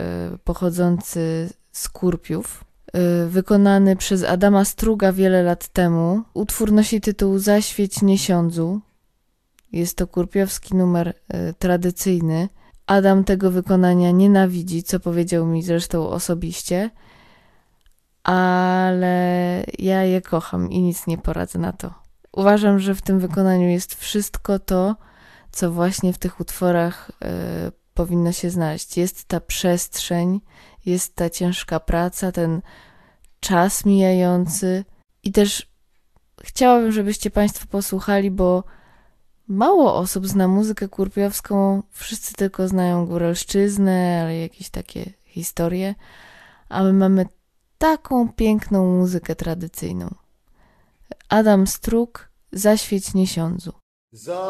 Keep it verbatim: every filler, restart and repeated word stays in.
pochodzący z Kurpiów, wykonany przez Adama Struga wiele lat temu. Utwór nosi tytuł Zaświeć Niesiądzu. Jest to kurpiowski numer tradycyjny. Adam tego wykonania nienawidzi, co powiedział mi zresztą osobiście, ale ja je kocham i nic nie poradzę na to. Uważam, że w tym wykonaniu jest wszystko to, co właśnie w tych utworach y, powinno się znaleźć. Jest ta przestrzeń, jest ta ciężka praca, ten czas mijający i też chciałabym, żebyście Państwo posłuchali, bo mało osób zna muzykę kurpiowską, wszyscy tylko znają Góralszczyznę, ale jakieś takie historie, a my mamy taką piękną muzykę tradycyjną. Adam Strug, Zaświeć Niesiądzu.